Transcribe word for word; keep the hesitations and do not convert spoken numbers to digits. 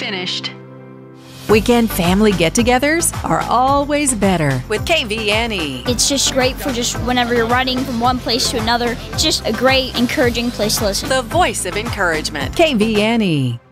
finished. Weekend family get-togethers are always better with K V N E. It's just great for just whenever you're riding from one place to another. It's just a great, encouraging place to listen. The voice of encouragement. K V N E.